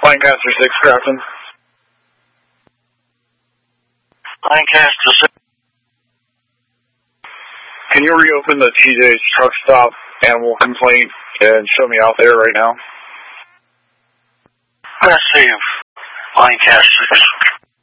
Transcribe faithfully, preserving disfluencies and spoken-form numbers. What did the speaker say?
Lancaster six, Grafton. Lancaster six. Can you reopen the T J's truck stop animal complaint and show me out there right now? Let's see. Lancaster six.